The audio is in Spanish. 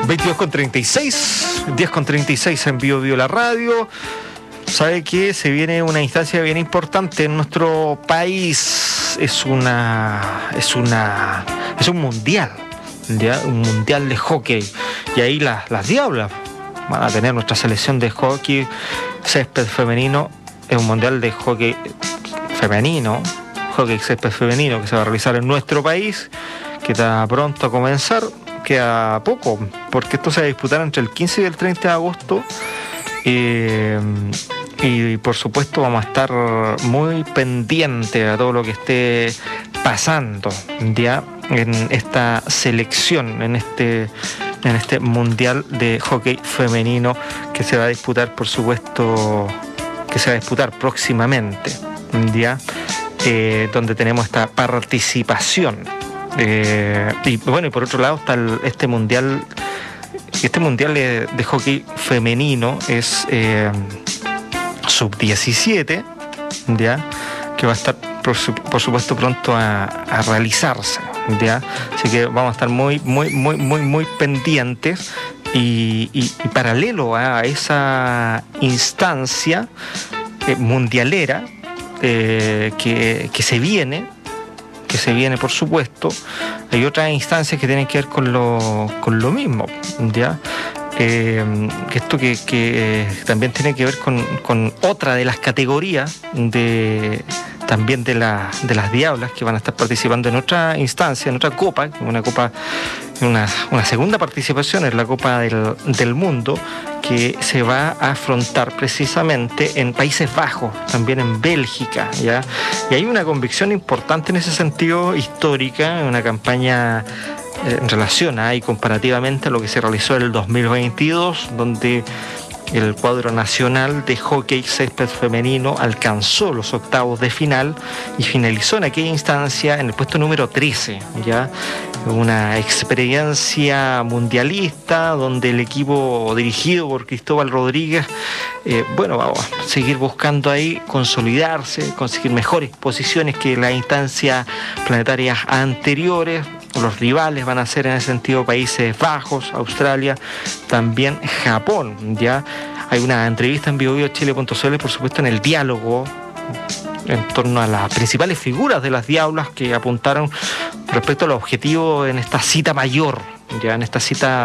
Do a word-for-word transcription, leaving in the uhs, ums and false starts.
veintidós con treinta y seis, diez con treinta y seis en Bio Bio la radio. Sabe que se viene una instancia bien importante en nuestro país. Es una, es una, es un mundial, ¿ya? Un mundial de hockey. Y ahí las, las Diablas van a tener nuestra selección de hockey césped femenino. Es un mundial de hockey femenino, hockey césped femenino que se va a realizar en nuestro país, que está pronto a comenzar. Queda poco, porque esto se va a disputar entre el quince y el treinta de agosto. Eh, y por supuesto vamos a estar muy pendientes a todo lo que esté pasando ya en esta selección, en este, en este mundial de hockey femenino que se va a disputar, por supuesto, que se va a disputar próximamente, ya eh, donde tenemos esta participación. Eh, y bueno, y por otro lado está el, este mundial. Este mundial de, de hockey femenino es eh, sub diecisiete, ya, que va a estar por, su, por supuesto pronto a, a realizarse, ya. Así que vamos a estar muy, muy, muy, muy, muy pendientes y, y, y paralelo a esa instancia eh, mundialera eh, que, que se viene. que se viene, por supuesto, hay otras instancias que tienen que ver con lo, con lo mismo, ¿ya? Eh, que esto que, que también tiene que ver con, con otra de las categorías de también de, la, de las Diablas que van a estar participando en otra instancia, en otra copa, una copa, una, una segunda participación en la Copa del, del Mundo, que se va a afrontar precisamente en Países Bajos, también en Bélgica, ¿ya? Y hay una convicción importante en ese sentido, histórica, una campaña eh, en relación a y comparativamente a lo que se realizó en el dos mil veintidós, donde el cuadro nacional de hockey césped femenino alcanzó los octavos de final y finalizó en aquella instancia en el puesto número trece, ¿ya? Una experiencia mundialista donde el equipo dirigido por Cristóbal Rodríguez, eh, bueno, vamos a seguir buscando ahí consolidarse, conseguir mejores posiciones que las instancias planetarias anteriores. Los rivales van a ser en ese sentido Países Bajos, Australia, también Japón, ¿ya? Hay una entrevista en bio bio chile punto c l, por supuesto, en el diálogo en torno a las principales figuras de las Diablas que apuntaron respecto a los objetivos en esta cita mayor, ya en esta cita